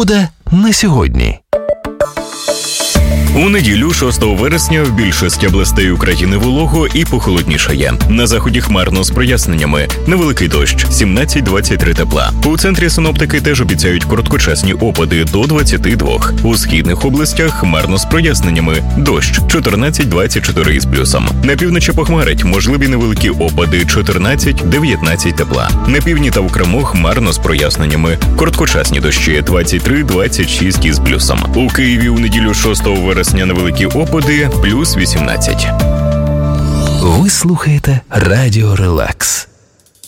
Погода на сьогодні. У неділю, 6 вересня, в більшості областей України волого і похолоднішає. На заході хмарно з проясненнями. Невеликий дощ – 17-23 тепла. У центрі синоптики теж обіцяють короткочасні опади до 22. У східних областях хмарно з проясненнями. Дощ – 14-24 із плюсом. На півночі похмарить, можливі невеликі опади – 14-19 тепла. На півдні та в Криму хмарно з проясненнями. Короткочасні дощі – 23-26 із плюсом. У Києві у неділю 6 вересня невеликі опади – плюс 18. Ви слухаєте Радіо Релакс.